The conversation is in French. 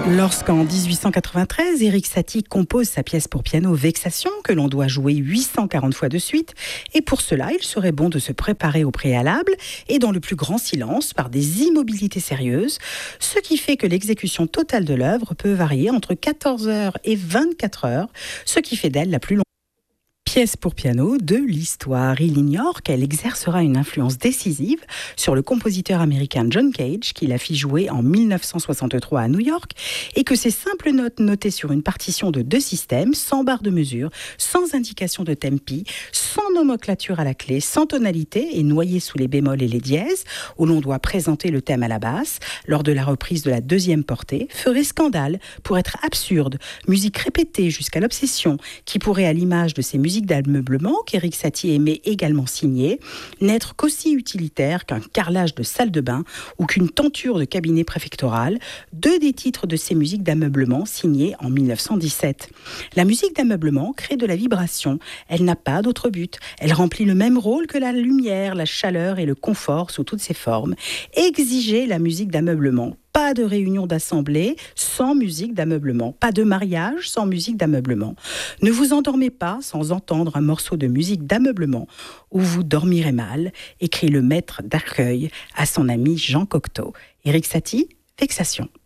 Lorsqu'en 1893, Erik Satie compose sa pièce pour piano Vexation, que l'on doit jouer 840 fois de suite, et pour cela, il serait bon de se préparer au préalable et dans le plus grand silence par des immobilités sérieuses, ce qui fait que l'exécution totale de l'œuvre peut varier entre 14 heures et 24 heures, ce qui fait d'elle la plus longue pièce pour piano de l'histoire. Il ignore qu'elle exercera une influence décisive sur le compositeur américain John Cage, qui la fit jouer en 1963 à New York, et que ces simples notes notées sur une partition de 2 systèmes, sans barre de mesure, sans indication de tempi, sans nomenclature à la clé, sans tonalité et noyées sous les bémols et les dièses, où l'on doit présenter le thème à la basse, lors de la reprise de la 2e portée, ferait scandale pour être absurde, musique répétée jusqu'à l'obsession, qui pourrait, à l'image de ces musiques d'ameublement qu'Erik Satie aimait également signer, n'être qu'aussi utilitaire qu'un carrelage de salle de bain ou qu'une tenture de cabinet préfectoral, 2 des titres de ces musiques d'ameublement signés en 1917. La musique d'ameublement crée de la vibration, elle n'a pas d'autre but, elle remplit le même rôle que la lumière, la chaleur et le confort sous toutes ses formes. Exiger la musique d'ameublement. Pas de réunion d'assemblée sans musique d'ameublement. Pas de mariage sans musique d'ameublement. Ne vous endormez pas sans entendre un morceau de musique d'ameublement ou vous dormirez mal, écrit le maître d'Arcueil à son ami Jean Cocteau. Erik Satie, Vexation.